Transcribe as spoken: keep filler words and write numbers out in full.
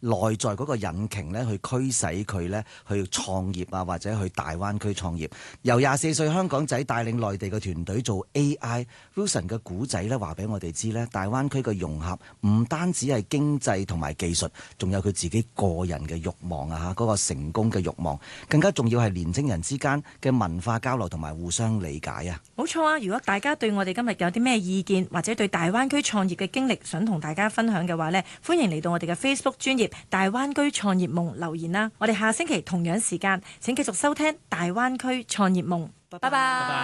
內在嗰個引擎咧，去驅使佢咧去創業啊，或者去大灣區創業。由廿四歲香港仔帶領內地嘅團隊做 A I，Wilson 嘅古仔咧話俾我哋知咧，大灣區嘅融合唔單止係經濟同埋技術，仲有佢自己個人嘅慾望啊嚇，嗰個成功嘅慾望，更加重要係年青人之間嘅文化交流同埋互相理解啊！ 冇錯啊！如果大家對我哋今日有啲咩意見，或者對大灣區創業嘅經歷想同大家分享嘅話呢，歡迎嚟到我哋嘅 Facebook 專頁大灣區創業夢留言啦！我哋下星期同樣時間請繼續收聽大灣區創業夢。拜拜。